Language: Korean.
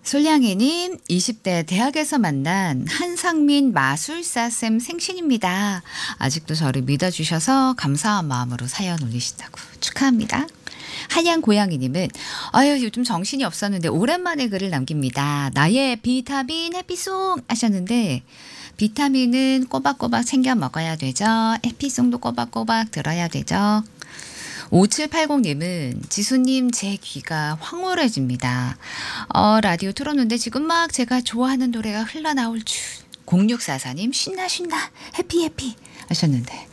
솔량이님, 20대 대학에서 만난 한상민 마술사쌤 생신입니다. 아직도 저를 믿어주셔서 감사한 마음으로 사연 올리신다고 축하합니다. 한양 고양이님은 아유 요즘 정신이 없었는데 오랜만에 글을 남깁니다. 나의 비타민 해피송 하셨는데 비타민은 꼬박꼬박 챙겨 먹어야 되죠. 해피송도 꼬박꼬박 들어야 되죠. 5780님은 지수님 제 귀가 황홀해집니다. 라디오 틀었는데 지금 막 제가 좋아하는 노래가 흘러나올 줄. 0644님 신나 신나 해피 해피 하셨는데